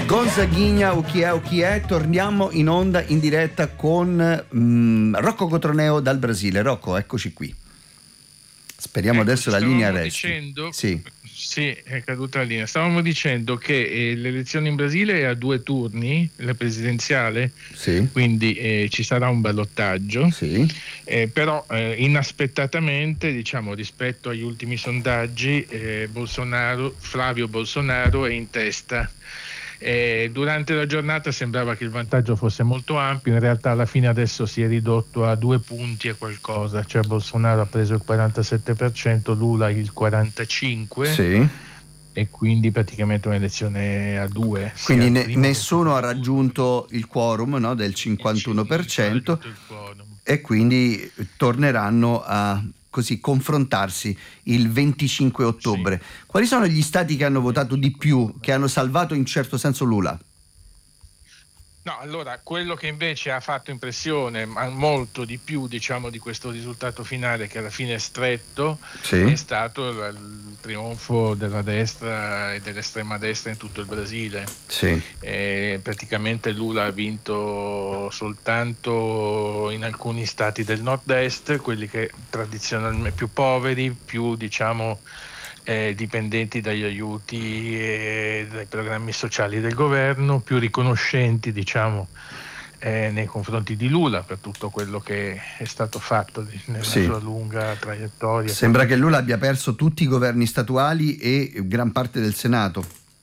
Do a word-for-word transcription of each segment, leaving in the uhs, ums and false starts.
Gonzaghigna, o chi è o chi è, torniamo in onda in diretta con mm, Rocco Cotroneo dal Brasile. Rocco, eccoci qui. Speriamo ecco, adesso la linea resti. Dicendo, sì. sì, è caduta la linea. Stavamo dicendo che eh, l'elezione in Brasile è a due turni, la presidenziale, Sì. quindi eh, ci sarà un ballottaggio, Sì. eh, però eh, inaspettatamente, diciamo, rispetto agli ultimi sondaggi, eh, Bolsonaro, Flavio Bolsonaro è in testa. Eh, durante la giornata sembrava che il vantaggio fosse molto ampio, in realtà alla fine adesso si è ridotto a due punti e qualcosa, cioè Bolsonaro ha preso il quarantasette per cento, Lula il quarantacinque per cento, Sì. e quindi praticamente un'elezione a due. Quindi ne, nessuno ha raggiunto il quorum, no, del cinquantuno per cento e quindi torneranno a così confrontarsi il venticinque ottobre. Sì. Quali sono gli stati che hanno votato di più, che hanno salvato in certo senso Lula? No, allora, quello che invece ha fatto impressione, ma molto di più, diciamo, di questo risultato finale, che alla fine è stretto, sì, è stato il, il trionfo della destra e dell'estrema destra in tutto il Brasile. Sì. E praticamente Lula ha vinto soltanto in alcuni stati del nord-est, quelli che tradizionalmente più poveri, più, diciamo, Eh, dipendenti dagli aiuti e dai programmi sociali del governo, più riconoscenti, diciamo, eh, nei confronti di Lula per tutto quello che è stato fatto nella sì. sua lunga traiettoria. Sembra che Lula abbia perso tutti i governi statuali e gran parte del Senato.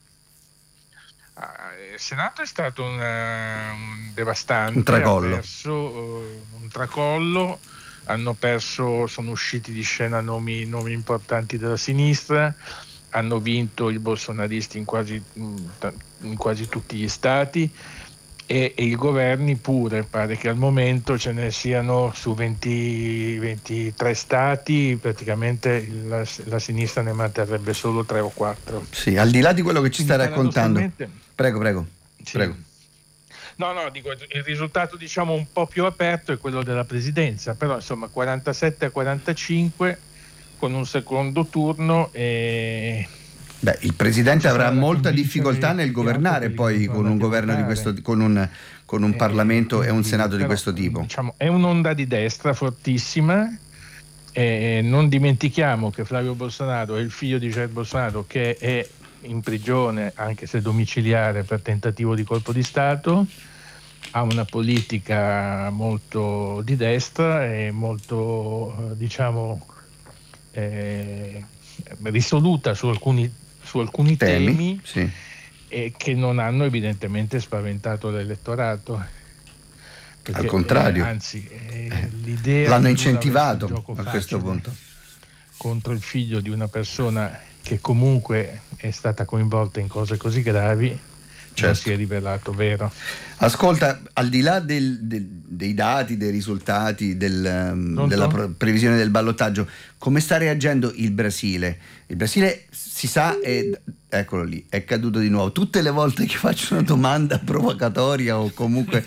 Ah, il Senato è stato un, un devastante, un tracollo. Ha perso uh, un tracollo. Hanno perso, sono usciti di scena nomi, nomi importanti della sinistra, hanno vinto i bolsonaristi in quasi, in quasi tutti gli stati e, e i governi pure, pare che al momento ce ne siano su venti, ventitré stati, praticamente la, la sinistra ne manterrebbe solo tre o quattro. Sì, al di là di quello che ci stai raccontando. Prego, prego, sì. prego. No, no, dico, il risultato, diciamo, un po' più aperto è quello della presidenza, però insomma quarantasette a quarantacinque con un secondo turno e... Beh, il presidente avrà molta difficoltà nel governare poi con un governo di questo, con un, con un Parlamento e un Senato però, di questo tipo. Diciamo, è un'onda di destra fortissima. E non dimentichiamo che Flavio Bolsonaro è il figlio di Jair Bolsonaro, che è in prigione, anche se domiciliare, per tentativo di colpo di Stato. Ha una politica molto di destra e molto, diciamo, eh, risoluta su alcuni, su alcuni temi, temi sì. e che non hanno evidentemente spaventato l'elettorato. Perché, al contrario, eh, anzi, eh, l'idea l'hanno incentivato a questo facile punto contro il figlio di una persona che comunque è stata coinvolta in cose così gravi, certo, non si è rivelato vero. Ascolta, al di là del, del, dei dati, dei risultati, del, della pre- previsione del ballottaggio, come sta reagendo il Brasile? Il Brasile, si sa, è, eccolo lì, è caduto di nuovo. Tutte le volte che faccio una domanda provocatoria o comunque...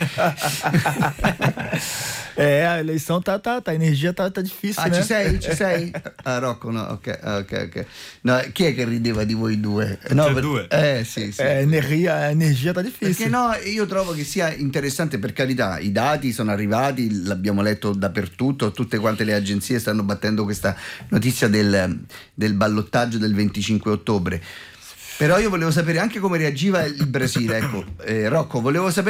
É, a eleição tá, tá, tá, a energia tá, tá difícil, ah, né? ci sei? Ci sei? Ah, Rocco, no, ok, ok, ok. No, chi è che rideva di voi due? No, per... due? Eh, sì, sì. Eh, energia, energia tá difícil. Perché no, io trovo che sia interessante, per carità, i dati sono arrivati, l'abbiamo letto dappertutto, tutte quante le agenzie stanno battendo questa notizia del, del ballottaggio del venticinque ottobre. Però io volevo sapere anche come reagiva il Brasile, ecco, eh, Rocco, volevo sapere